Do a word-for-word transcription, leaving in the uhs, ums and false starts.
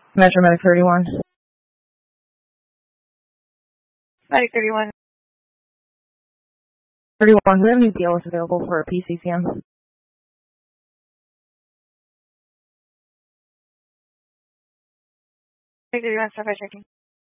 Metro Medic thirty-one. Medic thirty-one. thirty-one, do we have any B L S available for a P C C M? Medic thirty-one, start by checking.